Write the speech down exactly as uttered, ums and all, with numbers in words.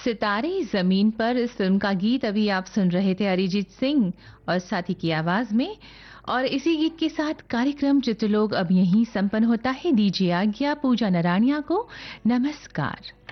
सितारे जमीन पर इस फिल्म का गीत अभी आप सुन रहे थे अरिजीत सिंह और साथी की आवाज में। और इसी गीत के साथ कार्यक्रम चित्रलोक अब यहीं संपन्न होता है। दीजिए आज्ञा। पूजा नराणिया को नमस्कार।